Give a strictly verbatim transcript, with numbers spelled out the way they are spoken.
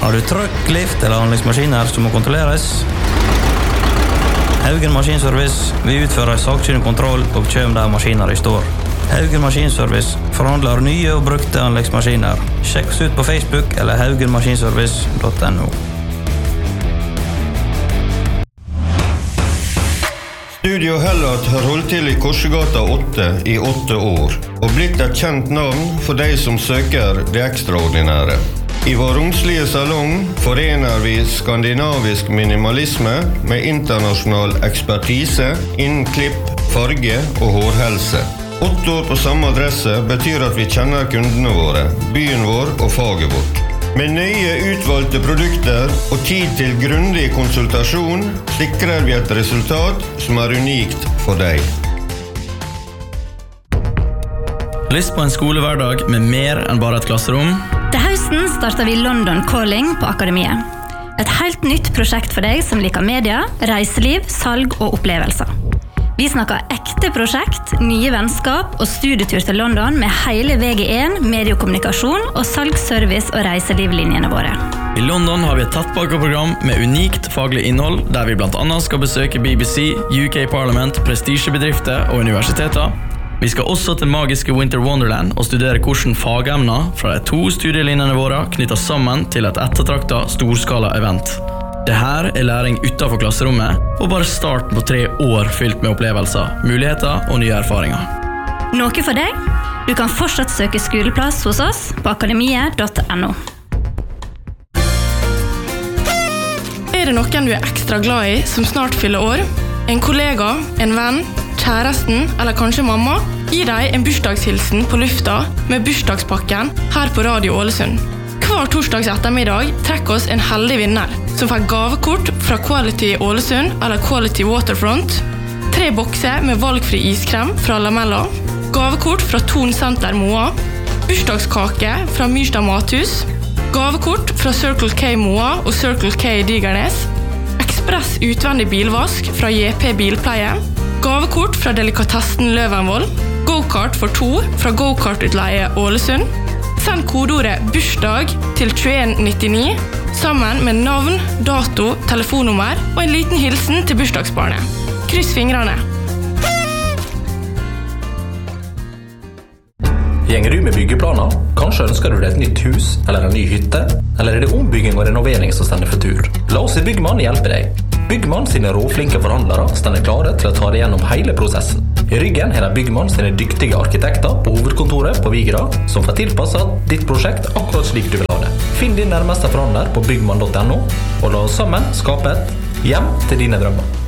Har du trøkk, lift eller anleggsmaskiner som må kontrolleres? Haugen Maskinservice vil utføre saksynlig kontroll og kjøm der maskiner i står. Haugen Maskinservice forhandler nye og brukte anleggsmaskiner. Sjekk oss ut på Facebook eller haugen maskinservice punktum no. Studio Hellat har holdt til i Korsegata åtte i åtte år, og blitt et kjent navn for de som søker det ekstraordinære. I vår romslige salong forener vi skandinavisk minimalisme med internasjonal ekspertise innen klipp, farge og hårhelse. Åtte år på samme adresse betyr at vi kjenner kundene våre, byen vår og faget vårt. Med nøye utvalgte produkter og tid til grundig konsultasjon sikrer vi et resultat som er unikt for deg. Lyst på en skolehverdag med mer enn bare et klasserom? Til høsten starter vi London Calling på Akademiet. Et helt nytt prosjekt for deg som liker media, reiseliv, salg og opplevelser. Vi snakker ekte prosjekt, nye vennskap og studietur til London med hele V G én, mediekommunikasjon og salgsservice og reiselivlinjene våre. I London har vi et tettpakket program med unikt faglig innhold, der vi blant annet skal besøke B B C, U K Parliament, prestisjebedrifter og universiteter. Vi skal også til magiske Winter Wonderland og studere hvordan fagemner fra de to studielinjene våre knytter sammen til et ettertraktet storskala-event. Det her er læring utenfor klasserommet, og bare starten på tre år fylt med opplevelser, muligheter og nye erfaringer. Noe for deg? Du kan fortsatt søke skoleplass hos oss på akademiet punktum no. Er det noen du er ekstra glad i som snart fyller år? En kollega, en venn, kjæresten eller kanskje mamma? Gi deg en bursdagshilsen på lufta med bursdagspakken her på Radio Ålesund. Hver torsdags ettermiddag trekker oss en heldig vinner som får gavekort fra Quality Ålesund eller Quality Waterfront, tre bokser med valgfri iskrem fra Lamella, gavekort fra Ton Center Moa, bursdagskake fra Myrstad Mathus, gavekort fra Circle K Moa og Circle K Digernes, ekspress utvendig bilvask fra J P Bilpleie, gavekort fra Delikatessen Løvenvoll, go-kart for to fra Go-kart-utleie Ålesund. Send kodeordet bursdag til tjueen nittini sammen med navn, dato, telefonnummer og en liten hilsen til bursdagsbarnet. Kryss fingrene. Gjenger du med byggeplaner? Kanskje ønsker du deg et nytt hus eller en ny hytte? Eller er det ombygging og renovering som stender for tur? La oss i Byggmann hjelpe deg. Byggmann sine råflinke forhandlere stender klare til å ta deg gjennom hele prosessen. I ryggen har de Byggmann sine dyktige arkitekter på hovedkontoret på Vigra som får tilpasset ditt prosjekt akkurat slik du vil ha det. Finn din nærmeste forhandler på byggmann punktum no og la oss sammen skape et hjem til dine drømmer.